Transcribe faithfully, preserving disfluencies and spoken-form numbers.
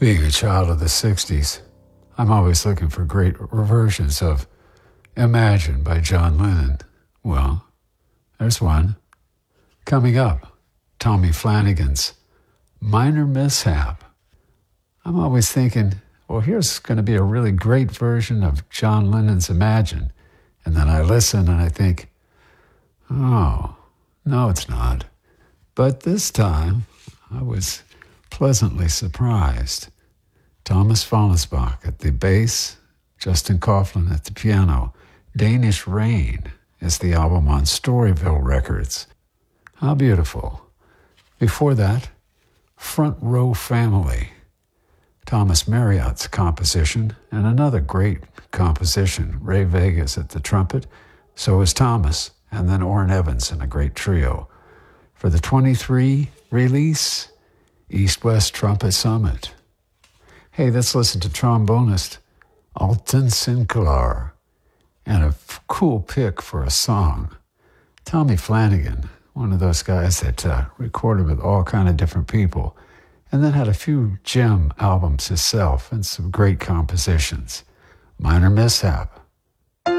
Being a child of the sixties, I'm always looking for great reversions of Imagine by John Lennon. Well, there's one. Coming up, Tommy Flanagan's Minor Mishap. I'm always thinking, well, here's going to be a really great version of John Lennon's Imagine. And then I listen and I think, oh, no, it's not. But this time, I was pleasantly surprised. Thomas Fallenbach at the bass, Justin Coughlin at the piano. Danish Rain is the album on Storyville Records. How beautiful. Before that, Front Row Family, Thomas Marriott's composition, and another great composition, Ray Vegas at the trumpet, so is Thomas, and then Orrin Evans in a great trio. For the twenty-three release, East West Trumpet Summit. Hey, let's listen to trombonist Alton Sinclair, and a f- cool pick for a song. Tommy Flanagan, one of those guys that uh, recorded with all kind of different people, and then had a few gem albums himself and some great compositions. Minor Mishap.